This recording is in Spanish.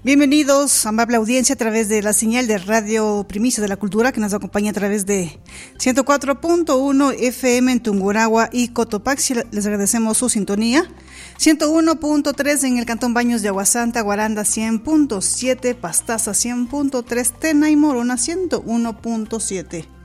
Bienvenidos, amable audiencia, a través de la señal de Radio Primicia de la Cultura, que nos acompaña a través de 104.1 FM en Tungurahua y Cotopaxi. Les agradecemos su sintonía. 101.3 en el Cantón Baños de Aguasanta, Guaranda 100.7, Pastaza 100.3, Tena y Morona 101.7.